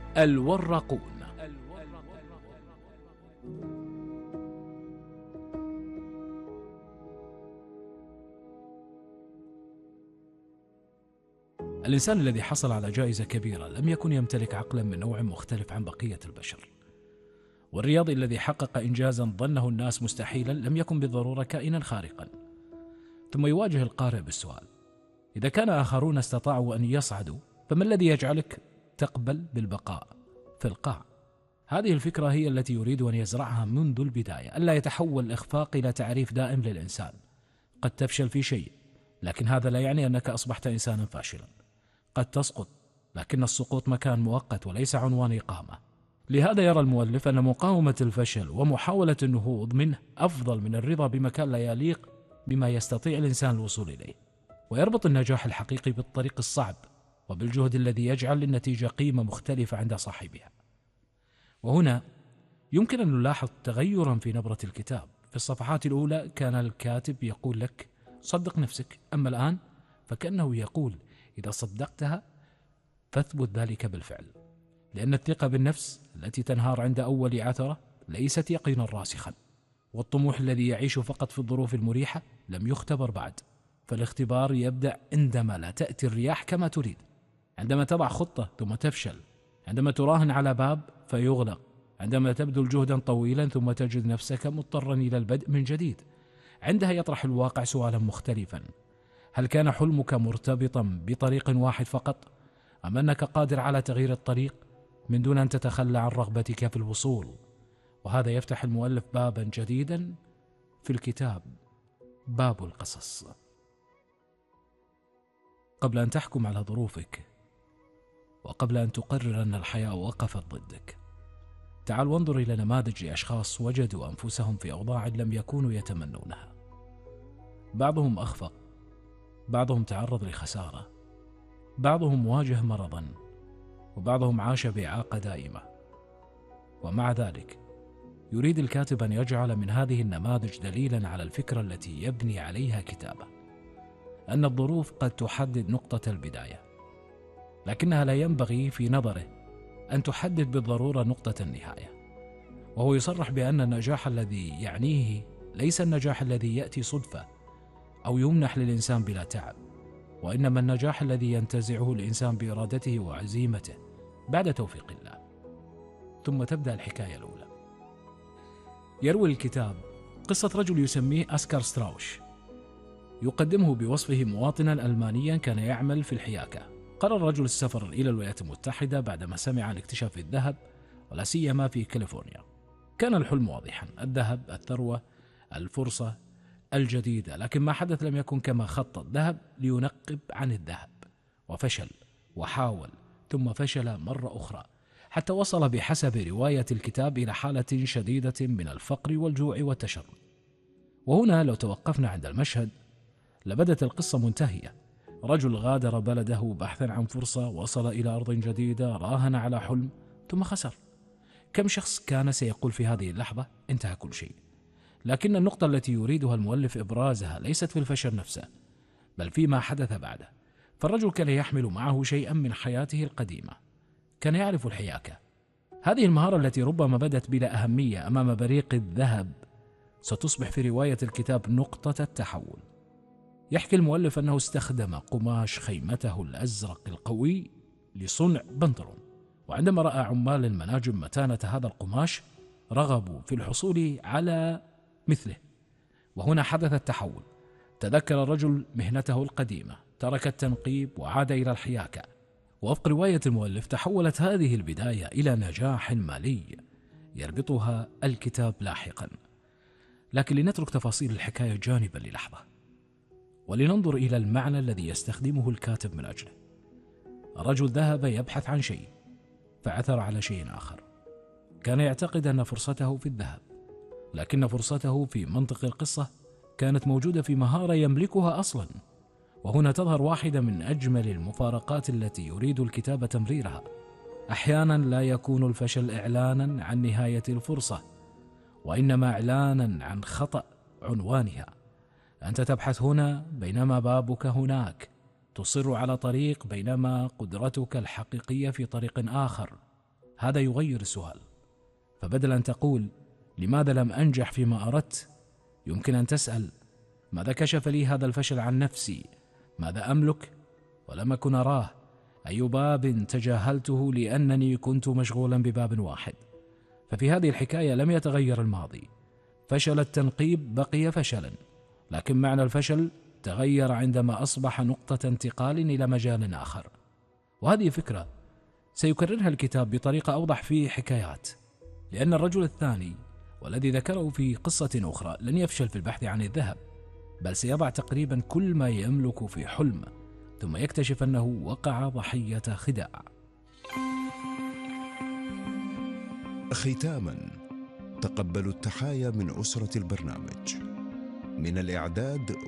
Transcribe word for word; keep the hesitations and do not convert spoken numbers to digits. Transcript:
الورقون. الإنسان الذي حصل على جائزة كبيرة لم يكن يمتلك عقلا من نوع مختلف عن بقية البشر، والرياضي الذي حقق إنجازا ظنه الناس مستحيلا لم يكن بالضرورة كائنا خارقا. ثم يواجه القارئ بالسؤال: إذا كان آخرون استطاعوا أن يصعدوا، فما الذي يجعلك تقبل بالبقاء في القاع؟ هذه الفكرة هي التي يريد أن يزرعها منذ البداية، ألا يتحول الإخفاق إلى تعريف دائم للإنسان. قد تفشل في شيء، لكن هذا لا يعني أنك أصبحت إنسانا فاشلا. قد تسقط، لكن السقوط مكان مؤقت وليس عنوان إقامة. لهذا يرى المؤلف أن مقاومة الفشل ومحاولة النهوض منه أفضل من الرضا بمكان لا يليق بما يستطيع الإنسان الوصول إليه، ويربط النجاح الحقيقي بالطريق الصعب وبالجهد الذي يجعل للنتيجة قيمة مختلفة عند صاحبها. وهنا يمكن أن نلاحظ تغيرا في نبرة الكتاب. في الصفحات الأولى كان الكاتب يقول لك صدق نفسك، أما الآن فكأنه يقول إذا صدقتها فاثبت ذلك بالفعل، لأن الثقة بالنفس التي تنهار عند أول عثرة ليست يقينا راسخا، والطموح الذي يعيش فقط في الظروف المريحة لم يختبر بعد. فالاختبار يبدأ عندما لا تأتي الرياح كما تريد، عندما تضع خطة ثم تفشل، عندما تراهن على باب فيغلق، عندما تبذل جهدا طويلا ثم تجد نفسك مضطرا إلى البدء من جديد. عندها يطرح الواقع سؤالا مختلفا: هل كان حلمك مرتبطا بطريق واحد فقط، أم أنك قادر على تغيير الطريق من دون أن تتخلى عن رغبتك في الوصول؟ وهذا يفتح المؤلف بابا جديدا في الكتاب، باب القصص. قبل أن تحكم على ظروفك، وقبل أن تقرر أن الحياة وقفت ضدك، تعال وانظر إلى نماذج لأشخاص وجدوا أنفسهم في أوضاع لم يكونوا يتمنونها. بعضهم أخفق، بعضهم تعرض لخسارة، بعضهم واجه مرضا، وبعضهم عاش بإعاقة دائمة. ومع ذلك يريد الكاتب أن يجعل من هذه النماذج دليلا على الفكرة التي يبني عليها كتابه، أن الظروف قد تحدد نقطة البداية، لكنها لا ينبغي في نظره أن تحدد بالضرورة نقطة النهاية. وهو يصرح بأن النجاح الذي يعنيه ليس النجاح الذي يأتي صدفة أو يمنح للإنسان بلا تعب، وإنما النجاح الذي ينتزعه الإنسان بإرادته وعزيمته بعد توفيق الله. ثم تبدأ الحكاية الأولى. يروي الكتاب قصة رجل يسميه أسكار ستراوش، يقدمه بوصفه مواطنا ألمانيا كان يعمل في الحياكة. قرر الرجل السفر إلى الولايات المتحدة بعدما سمع عن اكتشاف الذهب، ولا سيما في كاليفورنيا. كان الحلم واضحا: الذهب، الثروة، الفرصة الجديدة. لكن ما حدث لم يكن كما خطط. ذهب لينقب عن الذهب، وفشل، وحاول، ثم فشل مرة أخرى، حتى وصل بحسب رواية الكتاب إلى حالة شديدة من الفقر والجوع والتشرد. وهنا لو توقفنا عند المشهد لبدت القصة منتهية. رجل غادر بلده بحثا عن فرصة، وصل إلى أرض جديدة، راهن على حلم، ثم خسر. كم شخص كان سيقول في هذه اللحظة انتهى كل شيء؟ لكن النقطة التي يريدها المؤلف إبرازها ليست في الفشل نفسه، بل فيما حدث بعده. فالرجل كان يحمل معه شيئا من حياته القديمة، كان يعرف الحياكة. هذه المهارة التي ربما بدت بلا أهمية أمام بريق الذهب ستصبح في رواية الكتاب نقطة التحول. يحكي المؤلف أنه استخدم قماش خيمته الأزرق القوي لصنع بنطلون، وعندما رأى عمال المناجم متانة هذا القماش رغبوا في الحصول على مثله. وهنا حدث التحول. تذكر الرجل مهنته القديمة، ترك التنقيب وعاد إلى الحياكة. وفق رواية المؤلف تحولت هذه البداية إلى نجاح مالي يربطها الكتاب لاحقا. لكن لنترك تفاصيل الحكاية جانبا للحظة، ولننظر إلى المعنى الذي يستخدمه الكاتب من أجله. الرجل ذهب يبحث عن شيء، فعثر على شيء آخر. كان يعتقد أن فرصته في الذهب، لكن فرصته في منطق القصة كانت موجودة في مهارة يملكها أصلا. وهنا تظهر واحدة من أجمل المفارقات التي يريد الكتاب تمريرها. أحيانا لا يكون الفشل إعلانا عن نهاية الفرصة، وإنما إعلانا عن خطأ عنوانها. أنت تبحث هنا بينما بابك هناك، تصر على طريق بينما قدرتك الحقيقية في طريق آخر. هذا يغير السؤال، فبدل أن تقول لماذا لم أنجح فيما أردت، يمكن أن تسأل ماذا كشف لي هذا الفشل عن نفسي؟ ماذا أملك ولم أكن أراه؟ أي باب تجاهلته لأنني كنت مشغولا بباب واحد؟ ففي هذه الحكاية لم يتغير الماضي، فشل التنقيب بقي فشلا، لكن معنى الفشل تغير عندما أصبح نقطة انتقال إلى مجال آخر. وهذه فكرة سيكررها الكتاب بطريقة أوضح في حكايات، لأن الرجل الثاني والذي ذكره في قصة أخرى لن يفشل في البحث عن الذهب، بل سيضع تقريبا كل ما يملك في حلم، ثم يكتشف أنه وقع ضحية خداع. ختاما، تقبلوا التحايا من أسرة البرنامج. من الإعداد